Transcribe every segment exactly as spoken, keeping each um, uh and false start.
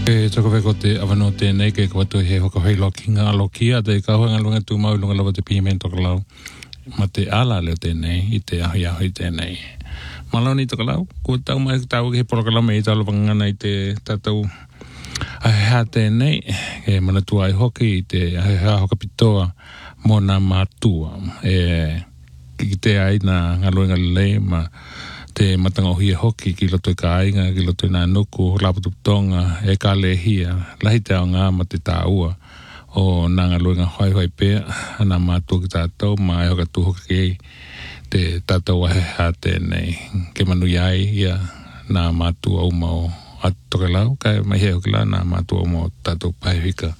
E toko weko te awano tēnei ke kawatu he hoka hei lokinga alokia te kauhanga lunga tū mau lunga lawa te pimento ka lau. Ma te ala leo tēnei i te ahi ahi tēnei. Maloni toka lau, ko tau mai tau ke poroka lau mei talo pangana i te tatau ahi ha tēnei. E mana tua ai hoki i te ahi ha hoka pitoa mo nā mātua. E ki te aina ngaloenga lei ma te matanga o hia hoki ki loto i ka ainga, ki loto i nā nuku, laputu tonga, e ka le hia, lahi te ao ngā ma te tā ua, o nā ngā luenga hoi hoi pēr, nā mātua ki tātou, ma e hoka tūhoka ki ei, te tātou ahe hā tēnei, ke manu iai ia nā mātua uma o atoke lau, kai mai hea hoki la nā mātua uma o tātou pahihika.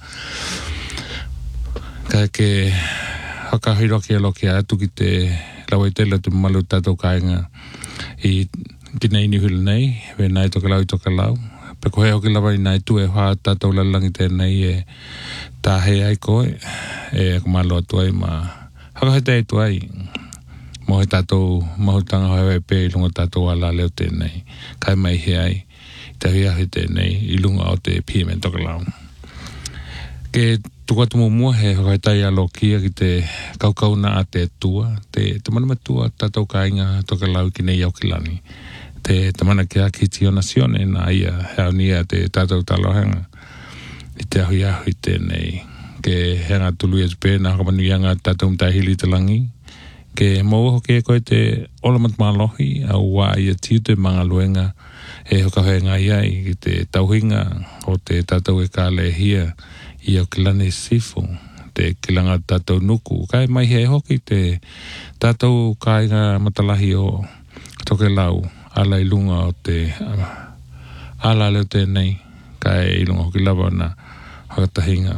Kai ke haka hiroki e loki atu ki te lau e tele tu malu tātou kāinga, i tinei ni hulu nei, we nai toka lau i toka lau. Peko hea hoki lawa i nai tu e hoa tātou lalangi tēnei e tā hea ai koe, e ako malo atu ai ma haka hei tei tu ai. Mo he tātou mahutanga hoi hoi pē i lunga tātou ala leo tēnei. Kai mai hea ai, te hea hei tēnei i lunga o te piemen toka lau. Ke tukatu mo mua he hoi tai alo kia ki te kaukau na a te tua, te te mana matua tātou kāinga toka lau ki nei au ki lani. Te te mana kia ki tio nasione na ia hea nia te tātou talohenga i te ahui ahui tēnei. Ke henga tulu e tupe na hakamanu ianga tātou mtai hili te langi. Ke mou hoke koe te olamat malohi au wā ia tiu te mga luenga e hoka hoenga iai ki te tauhinga o te tātou e ka le hia i au kilane sifu, te kilanga tātou nuku. Kai mai hei hoki te tātou kāinga matalahi o toke lau, ala i lunga o te ala leo tēnei, kai i lunga hoki lawa na hakatahinga.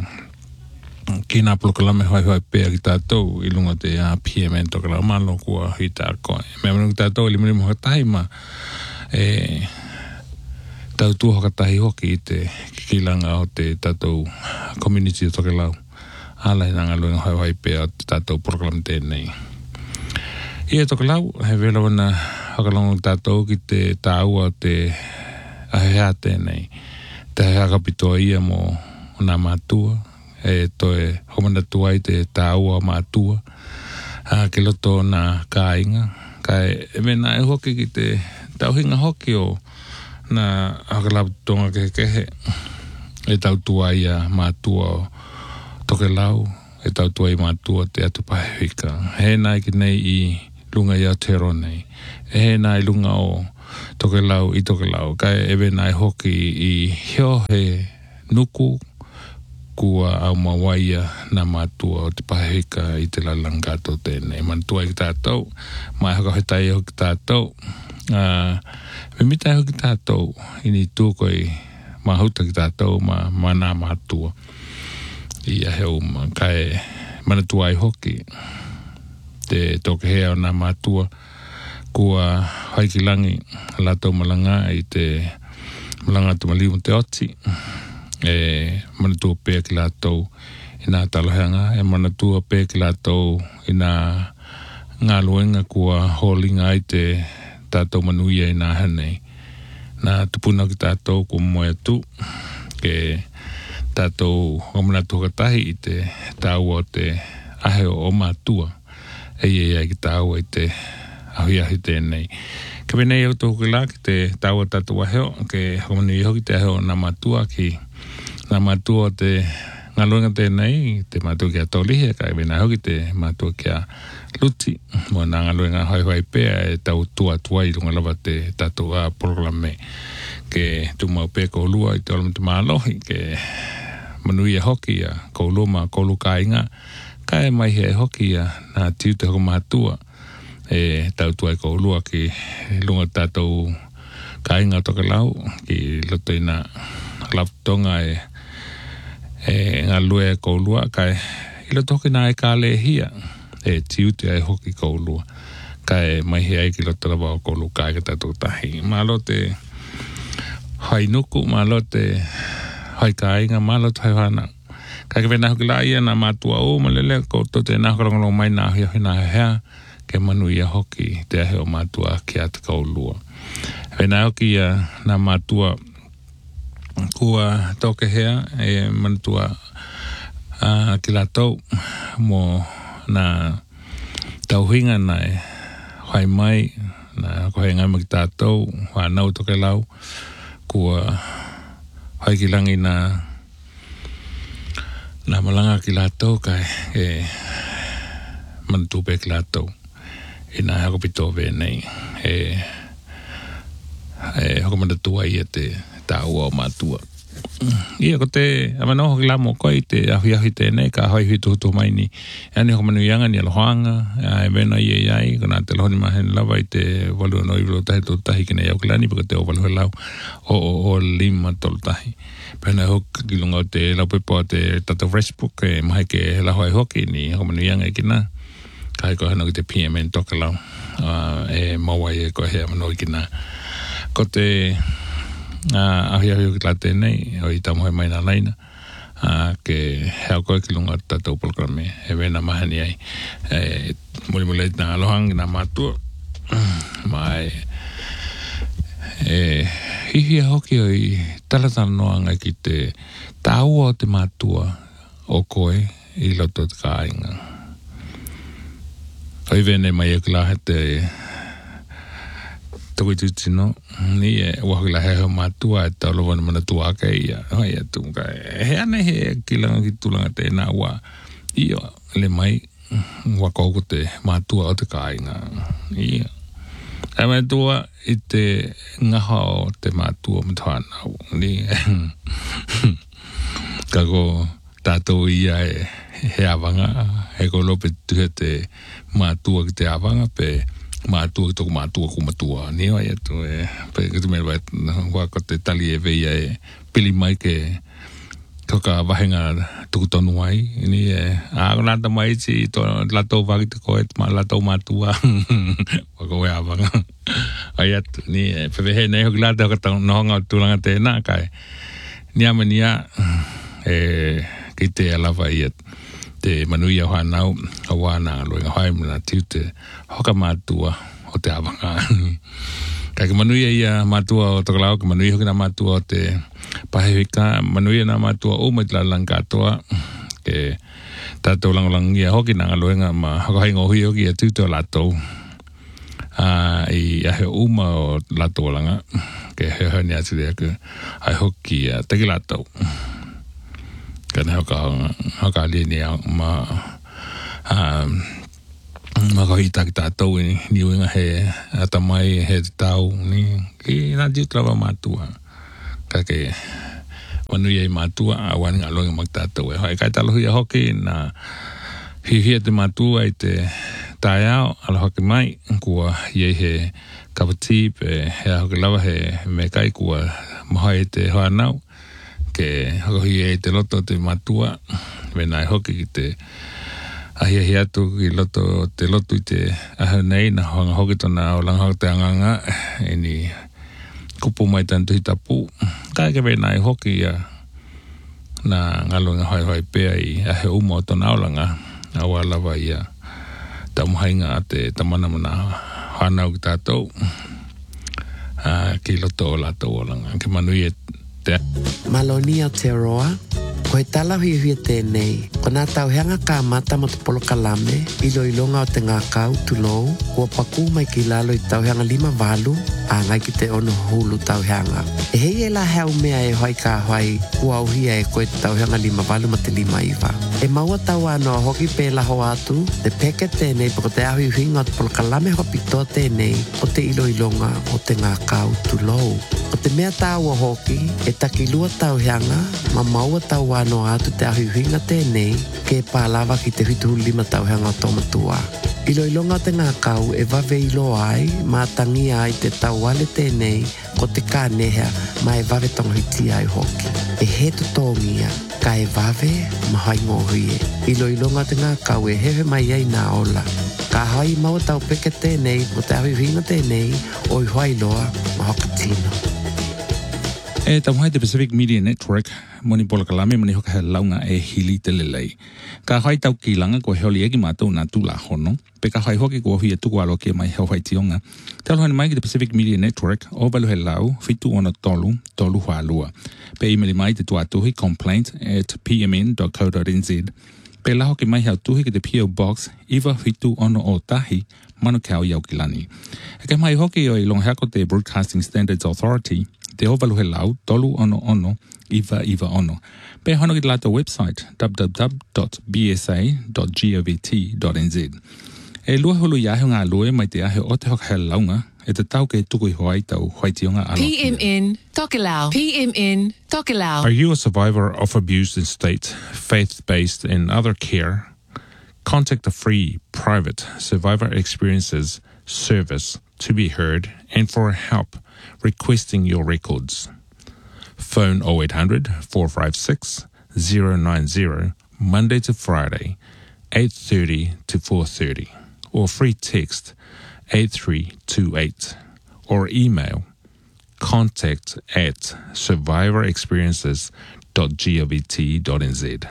Ki nā pulukalame hoi hoi pēr ki tātou i lunga te a P M N toke lau, malo kua hi tā koe. Mea manu ki tātou i limani mo hakatahi ma e tau tu hakatahi hoki i te kikilanga o te tātou community o toke lau. Ala i nanga luenga hoi hoi pēr o te tātou program tēnei. Ia toke lau, he vela wana hakalongo tātou ki te tāua o te ahea tēnei. Te ahea kapitoa ia mo nā mātua. E toe homana tua i te tāua mātua. Ha, ke loto nā kāinga. Kai e mena e hoki ki te tauhinga hoki o na hakalaputonga ke kehe e tau tua ia mātua o toke lau, e tau tua i mātua te atu pahewika. He nai ki nei i lunga i Aotearoa nei. E he nai lunga o toke lau i toke lau. Kai ewe nai hoki i hio he nuku kua au mawaia na mātua o te pahewika i te lalangato tēnei. Mantua i ki tātou, mai haka hetai ho ki tātou. Uh, me mitai ho ki tātou, ini tūkoi mahuta ki tātou, ma mana mātua. I a heu ma kai manatua ai hoki. Te toke hea o nā mātua, kua haikilangi lātou malanga i te malanga tu maliu te oti. E manatua pēr ki lātou i nā taloheanga, e manatua pēr ki lātou i nā ngā luenga kua holinga ai te tātou manuia i nā hanei. Nā tupuna ki tātou kua moe atu, ke tātou omanatu hakatahi i te tāua o te ahe o mātua, e e ai ki tāua i te ahui ahi tēnei. Ka wenei au tōku la ki te tāua tātou aheo, ke homanu i hoki te aheo nā mātua ki nā mātua o te ngā luenga tēnei, te mātua kia tōlihe, ka wenei hoki te mātua kia luti, mo nā ngā luenga hoi hoi pēr e tau tua tua i runga lawa te tātou a programe, ke tu mau pēr kou lua i te olamatu mālohi, ke manuia hoki a kou lua ma kou lu kāinga, ka e mai he hoki a nā tiu te hoko mātua, e tau tua i kou lua ki lunga tātou kāinga toke lau, ki loto i nā laptonga e e ngā lue e kou lua, kai i loto hoki nā e kā le hia, e tiu te ai hoki kou lua, kai mai he ai ki loto lawa o kou lu kāinga tātou tahi. Mā lo te hai nuku, mā lo te hai kāinga, mā lo te hai hana. Kai ke wena hoki la ia nā mātua o malele, ko to te nā hokarongolo mai nā hia hina hea, ke manu ia hoki te ahe o mātua ki ata kou lua. Wena hoki ia nā mātua kua toke hea e manatua uh, ki la tau mo na tauhinga na e whai mai na kohe ngai maki tātou whanau toke lau kua whai ki langi na na malanga ki la tau kai e manatupe ki la tau i nā hako pito venei e e hako manatua i e te tāua o mātua. Ia ko te amano hoki lamo koi te ahi ahi tēnei ka hoi hui tuhutu mai ni ane hoko manuianga ni alohaanga e vena i e iai ko nā te lohoni maheni lawa i te walua no i wilo tahi tu tahi kine iau kilani paka te o walua lau o o o lima tolu tahi pēna hoki ki lunga o te lau pepo te tata Facebook e mahi ke lau hoi hoki ni hoko manuianga i kina kai ko hana ki te P M N toka lau e mawai e ko hea mano i kina ko te Uh, ahi ahi o ki la tēnei o i tamuhe mai nā laina uh, ke hea koe ki lunga tātou polkrame e wena mahani ai e muli muli nā alohangi nā mātua mai e hihi a hoki o i talatana noa ngai ki te tāua o te mātua o koe i loto te kāinga o i wene mai e ki la he te toko i tutino, ni e wahila heo mātua e taulo wana mana tua ake ia, hoi e tunga, he ane he kilanga ki tulanga tēnā wā, ia le mai, wakauko te mātua o te kāinga, ia. E mai tua i te ngaha o te mātua matuanau, ni kako tātou ia e he awanga, he ko lope tuhe te mātua ki te awanga, pe mātua ki toko mātua ku matua ni o ia tu e pe ki tu mea wai wako te tali e veia e pili mai ke toka wahenga tuku tonu ai ni e a nata mai si to latou waki te koe ma latou mātua wako e awanga ai atu ni e pepe he nei hoki lata hoka tau nohonga o tūlanga tēnā kai ni ama ni a e ki te alawa i atu te manuia hoa nau a wana loinga hae muna tiu te hoka mātua o te awanga. Kai ke manuia ia mātua o tokalau, ke manuia hoki nā mātua o te pahewika, manuia nā mātua o mai tila lang katoa, ke tātou langolangia hoki nā loinga ma hoko haingo hui hoki a tiu te o latou. Uh, I ahe uma o latou langa, ke he hau ni atu rea ke ai hoki a teki latou. Kana hoka hoka lini ma um ma ko hita ki tātou ni niuinga he atamai he tau ni ki nā tiu trawa mātua ka ke manuia i mātua a wani ngā loinga mak tātou e hoi kai talohi a hoki nā hihia te mātua i te tāiao ala hoki mai kua iei he kapati pe he hoki lawa he me kai kua mahai te hoa nau ke hoki e te loto te matua wena e hoki ki te ahi ahi atu ki loto te loto i te ahi nei na honga hoki tona o langa hoki te anganga e ni kupu mai tantu hi tapu kai ke wena e hoki ia na ngalo ngā hoi hoi pēa i ahi umo tona o langa a walawa ia tamuhainga a te tamana mana whanau ki tātou uh, ki loto o lato o langa ke manui e Maloni Aotearoa, ko he tala hui hui tēnei, ko nā tauheanga ka mata mo te polo kalame, ilo ilonga o te ngā kau tulou, kua paku mai ki lalo i tauheanga lima walu, a ngai ki te ono hulu tauheanga. E hei e la heo mea e hoi ka hoi, kua auhia e koe te tauheanga lima walu ma te lima iwa. E maua tau ano hoki pe laho atu, te peke tēnei, pako te ahui hui ngā te polo kalame ho pito tēnei, o te ilo ilonga o te ngā kau tulou. O te mea tāua hoki, e takilua tauheanga, ma maua tau ano atu te ahuhinga tēnei, ke pālawa ki te hitu lima tauheanga o tomatua. Ilo ilonga te ngā kau e wawe ilo ai, ma tangi ai te tauale tēnei, ko te kānehea, ma e wawe tonghiti ai hoki. E he tutongia, ka e wawe, ma hai ngohuie. Ilo ilonga te ngā kau e hewe mai ai nā ola. Ka hai maua tau peke tēnei, ko te ahuhinga tēnei, o i huai loa, ma hoka tino. E tawhai the Pacific Media Network, moni pola kalame mani hoka he launga e hili te lelei. Ka hai tau ki langa ko heoli eki mātou nā tūla hono, pe ka hai hoki ko hui e tuku alo ke mai heo hai tionga. Te alohani mai ki the Pacific Media Network, o balu he lau, fitu ono tolu, tolu hoa lua. Pe imeli mai te tuatuhi complaint at p m n dot co dot n z. Pe la hoki mai heo tuhi ki te P O Box, iwa fitu ono o tahi, manu kao iau ki lani. E ke mai hoki o i longhako te Broadcasting Standards Authority, te ovalu he lau, tolu ono ono, iwa iwa ono. Pe hono ki te lato website, w w w dot b s a dot govt dot n z. E lua hulu iahe ngā lue mai te ahe o te hoka he launga, e te tau ke tuku i hoai tau hoitionga alo. P M N, Tokelau. P M N, Tokelau. Are you a survivor of abuse in state, faith-based and other care? Contact a free, private survivor experiences service to be heard and for help requesting your records. Phone oh eight hundred, four five six, oh nine oh, Monday to Friday, eight thirty to four thirty, or free text eight three two eight, or email contact at survivor experiences dot govt dot n z.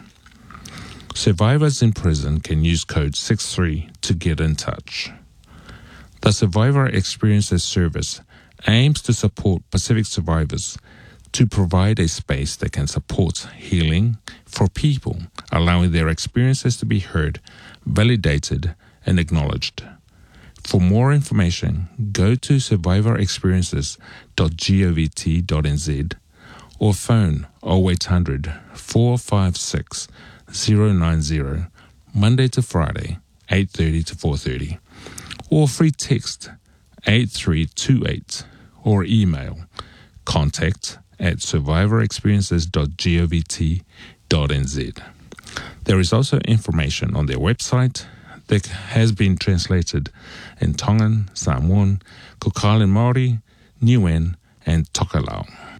Survivors in prison can use code six three to get in touch. The Survivor Experiences Service aims to support Pacific survivors to provide a space that can support healing for people, allowing their experiences to be heard, validated, and acknowledged. For more information, go to survivor experiences dot govt dot n z or phone oh eight hundred, four five six, oh nine oh, Monday to Friday, eight thirty to four thirty, or free text eight three two eight, or email contact at survivor experiences dot govt dot n z. There is also information on their website that has been translated in Tongan, Samoan, Kokalen Māori, Niuan, and Tokelau.